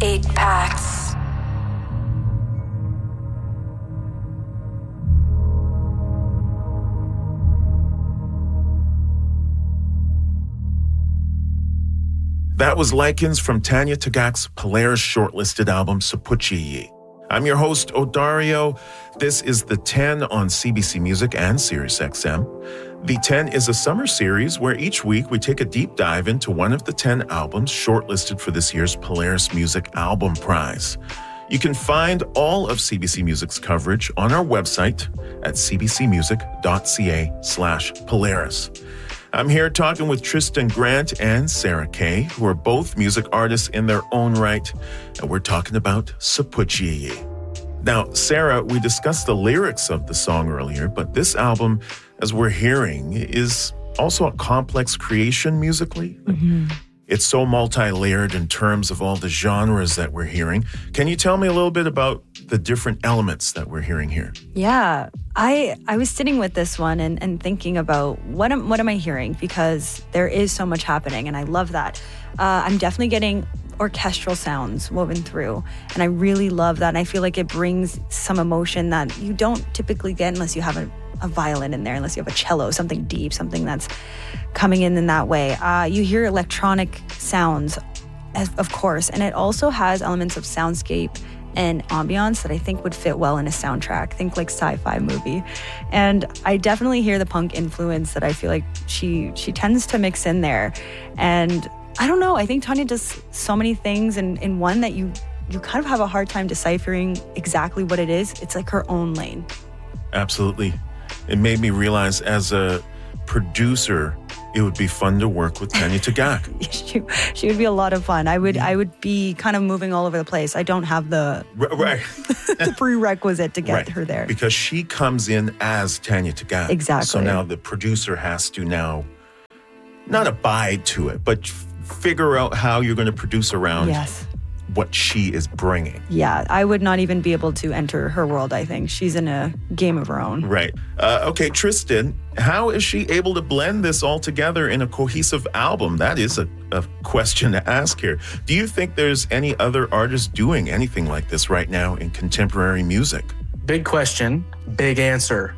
8 packs. That was Lichens from Tanya Tagaq's Polaris shortlisted album, Sapuchiyi. I'm your host, Odario. This is The 10 on CBC Music and SiriusXM. The 10 is a summer series where each week we take a deep dive into one of the 10 albums shortlisted for this year's Polaris Music Album Prize. You can find all of CBC Music's coverage on our website at cbcmusic.ca/Polaris. I'm here talking with Tristan Grant and Sarah Kay, who are both music artists in their own right, and we're talking about Sapuchiyi. Now, Sarah, we discussed the lyrics of the song earlier, but this album, as we're hearing, is also a complex creation musically. Mm-hmm. It's so multi-layered in terms of all the genres that we're hearing. Can you tell me a little bit about the different elements that we're hearing here? Yeah, I was sitting with this one and thinking about what am I hearing? Because there is so much happening, and I love that. I'm definitely getting orchestral sounds woven through, and I really love that. And I feel like it brings some emotion that you don't typically get unless you have a violin in there, unless you have a cello, something deep, something that's coming in that way. You hear electronic sounds, of course, and it also has elements of soundscape and ambiance that I think would fit well in a soundtrack. Think like sci-fi movie. And I definitely hear the punk influence that I feel like she tends to mix in there. And I don't know, I think Tanya does so many things in one that you kind of have a hard time deciphering exactly what it is. It's like her own lane. Absolutely. It made me realize as a producer, it would be fun to work with Tanya Tagaq. She would be a lot of fun. I would be kind of moving all over the place. I don't have the the prerequisite to get her there. Because she comes in as Tanya Tagaq. Exactly. So now the producer has to now not abide to it, but figure out how you're going to produce around what she is bringing. Yeah, I would not even be able to enter her world, I think. She's in a game of her own. Right. Okay, Tristan, how is she able to blend this all together in a cohesive album? That is a question to ask here. Do you think there's any other artists doing anything like this right now in contemporary music? Big question, big answer.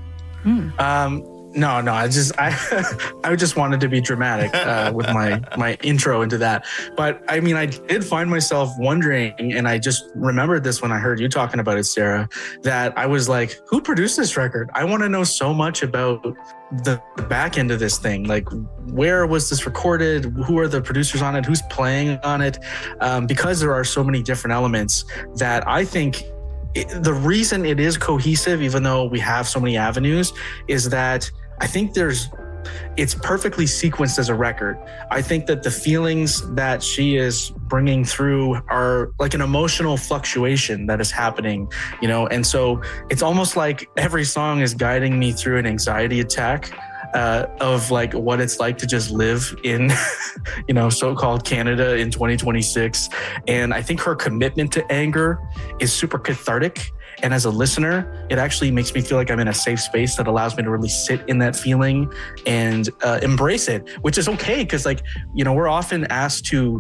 No, I just wanted to be dramatic with my intro into that. But I mean, I did find myself wondering, and I just remembered this when I heard you talking about it, Sarah, that I was like, who produced this record? I want to know so much about the back end of this thing. Like, where was this recorded? Who are the producers on it? Who's playing on it? Because there are so many different elements that I think the reason it is cohesive, even though we have so many avenues, is that I think it's perfectly sequenced as a record. I think that the feelings that she is bringing through are like an emotional fluctuation that is happening, and so it's almost like every song is guiding me through an anxiety attack of like what it's like to just live in, so-called Canada in 2026. And I think her commitment to anger is super cathartic. And as a listener, it actually makes me feel like I'm in a safe space that allows me to really sit in that feeling and embrace it, which is okay. Because we're often asked to,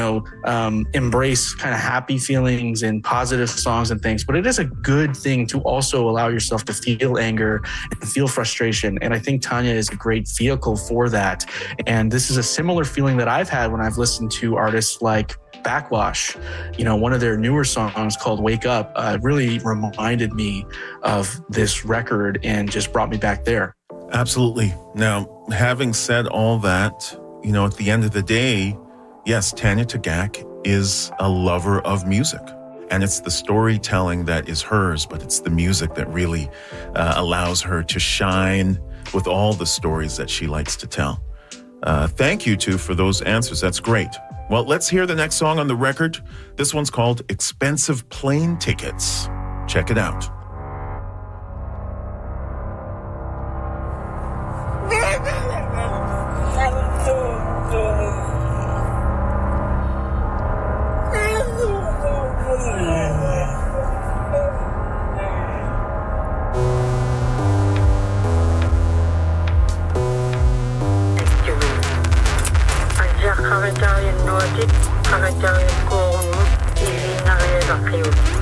embrace kind of happy feelings and positive songs and things. But it is a good thing to also allow yourself to feel anger and feel frustration. And I think Tanya is a great vehicle for that. And this is a similar feeling that I've had when I've listened to artists like Backwash. One of their newer songs called Wake Up really reminded me of this record and just brought me back there. Absolutely. Now, having said all that, at the end of the day, yes, Tanya Tagaq is a lover of music. And it's the storytelling that is hers, but it's the music that really allows her to shine with all the stories that she likes to tell. Thank you, two, for those answers. That's great. Well, let's hear the next song on the record. This one's called Expensive Plane Tickets. Check it out. Nordic, Nordic, après-midi.